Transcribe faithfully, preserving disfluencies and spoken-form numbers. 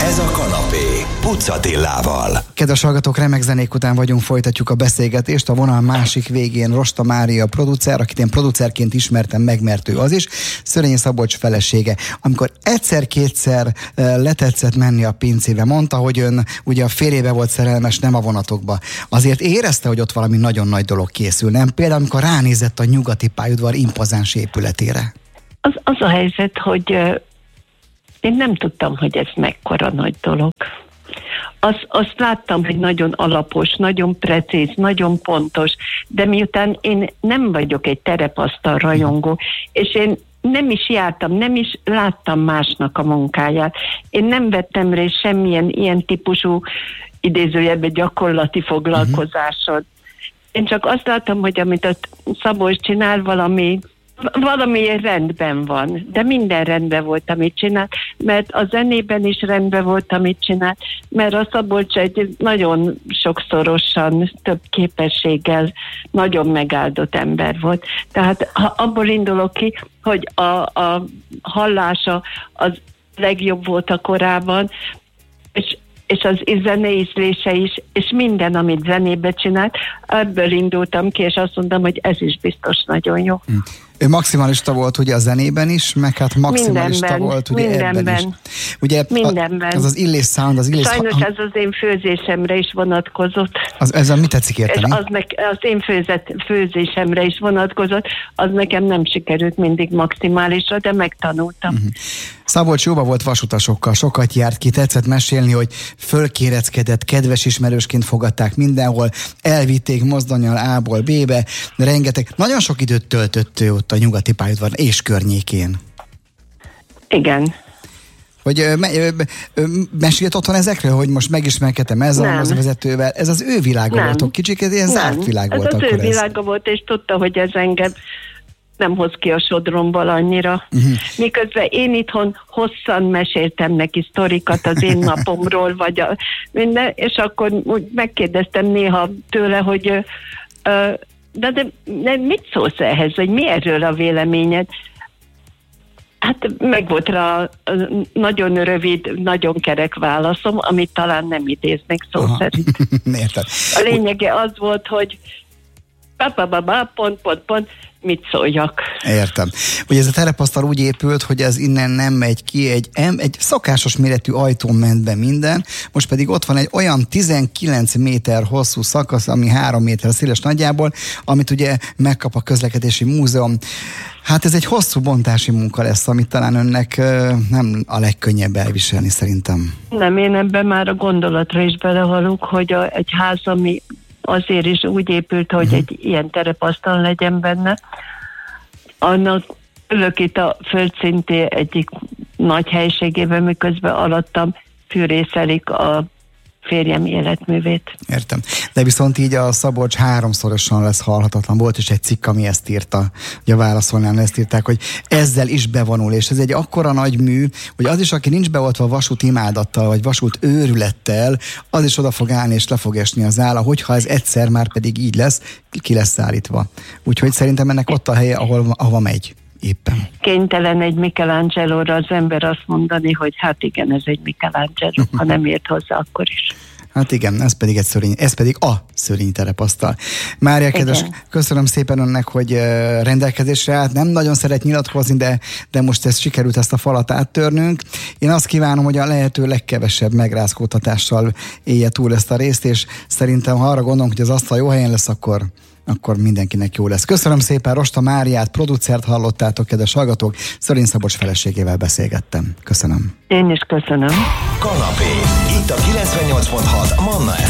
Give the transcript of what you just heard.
Ez a kanapé Puc Attilával. Kedves hallgatók, remek zenék után vagyunk, folytatjuk a beszélgetést. A vonal másik végén Rosta Mária producer, akit én producerként ismertem meg, mert ő az is, Szörényi Szabolcs felesége. Amikor egyszer-kétszer letetszett menni a pincébe, mondta, hogy ön ugye a férjébe volt szerelmes, nem a vonatokba. Azért érezte, hogy ott valami nagyon nagy dolog készül, nem? Például, amikor ránézett a Nyugati pályaudvar impozáns épületére. Az, az a helyzet, hogy uh, én nem tudtam, hogy ez mekkora nagy dolog. Azt, azt láttam, hogy nagyon alapos, nagyon precíz, nagyon pontos, de miután én nem vagyok egy terepasztal rajongó, és én nem is jártam, nem is láttam másnak a munkáját. Én nem vettem részt semmilyen ilyen típusú idézőjelben gyakorlati foglalkozáson. Én csak azt láttam, hogy amit a Szabolcs csinál, valami valami rendben van, de minden rendben volt, amit csinált, mert a zenében is rendben volt, amit csinált, mert a Szabolcs egy nagyon sokszorosan több képességgel nagyon megáldott ember volt. Tehát ha abból indulok ki, hogy a, a hallása az legjobb volt a korában, és és az zeneízlése is, és minden, amit zenébe csinált, ebből indultam ki, és azt mondtam, hogy ez is biztos nagyon jó. Hm. Ő maximalista volt ugye a zenében is, meg hát maximalista mindenben, volt ugye mindenben, ebben is. Ugye mindenben. Az az Illés sound, az Illés... Sajnos ha... ez az én főzésemre is vonatkozott. Az, ez a mit tetszik érteni? És az, ne, az én főzet, főzésemre is vonatkozott, az nekem nem sikerült mindig maximálisra, de megtanultam. Uh-huh. Szabolcs jóba volt vasutasokkal, sokat járt ki, tetszett mesélni, hogy fölkéreckedett, kedves ismerősként fogadták mindenhol, elvitték mozdonnyal A-ból B-be, rengeteg, nagyon sok időt töltött ő ott a Nyugati pályaudvar és környékén. Igen. Hogy me, mesélt otthon ezekről, hogy most megismerkedtem ezzel a vezetővel, ez az ő világa volt, kicsit ez ilyen zárt világ volt ez akkor az ő világa volt, és tudta, hogy ez engem nem hoz ki a sodromból annyira. Uh-huh. Miközben én itthon hosszan meséltem neki sztorikat az én napomról, vagy a minden, és akkor úgy megkérdeztem néha tőle, hogy uh, de, de, de mit szólsz ehhez, vagy mi erről a véleményed? Hát meg volt rá nagyon rövid, nagyon kerek válaszom, amit talán nem idéznék szó Aha. szerint. Érted. A lényege az volt, hogy ba-ba-ba-ba, pont, pont, pont, mit szóljak. Értem. Ugye ez a terepasztal úgy épült, hogy ez innen nem megy ki, egy, egy szokásos méretű ajtón ment be minden, most pedig ott van egy olyan tizenkilenc méter hosszú szakasz, ami három méter széles nagyjából, amit ugye megkap a közlekedési múzeum. Hát ez egy hosszú bontási munka lesz, amit talán önnek nem a legkönnyebb elviselni szerintem. Nem, én ebben már a gondolatra is belehalok, hogy a, egy ház, ami azért is úgy épült, hogy uh-huh. egy ilyen terepasztal legyen benne. Annak ülök itt a földszinté egyik nagy helységében, miközben alattam fűrészelik a férjem életművét. Értem. De viszont így a Szabolcs háromszorosan lesz halhatatlan. Volt is egy cikk, ami ezt írta, ugye a Válaszolnál ezt írták, hogy ezzel is bevonul, és ez egy akkora nagy mű, hogy az is, aki nincs beoltva vasút imádattal, vagy vasút őrülettel, az is oda fog állni, és le fog esni az álla, hogyha ez egyszer már pedig így lesz, ki lesz állítva. Úgyhogy szerintem ennek ott a helye, ahol, ahova megy. Éppen. Kénytelen egy Michelangelo-ra az ember azt mondani, hogy hát igen, ez egy Michelangelo, ha nem ért hozzá, akkor is. Hát igen, ez pedig egy szörény, ez pedig a szörény terepasztal. Mária, kedves, köszönöm szépen önnek, hogy rendelkezésre állt. Nem nagyon szeret nyilatkozni, de, de most ezt sikerült ezt a falat áttörnünk. Én azt kívánom, hogy a lehető legkevesebb megrázkódtatással élje túl ezt a részt, és szerintem, ha arra gondolom, hogy az asztal jó helyen lesz, akkor akkor mindenkinek jó lesz. Köszönöm szépen, Rosta Máriát, producert hallottátok, kedves hallgatók. Szörényi Szabolcs feleségével beszélgettem. Köszönöm. Én is köszönöm. Kanapé. Itt a kilencvennyolc pont hat Manna